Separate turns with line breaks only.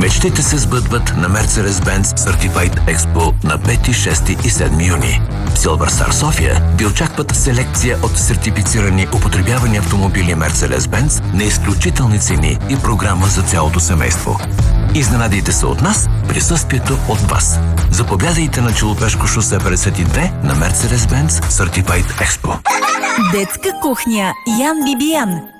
Мечтите се сбъдват на Mercedes-Benz Certified Expo на 5, 6 и 7 юни. В Silver Star София ви очакват селекция от сертифицирани употребявани автомобили Mercedes-Benz на изключителни цени и програма за цялото семейство. Изненадайте се от нас, присъствието от вас. Заповядайте на Челопешко шосе 52 на Mercedes-Benz Certified Expo.
Детска кухня Ян Бибиян.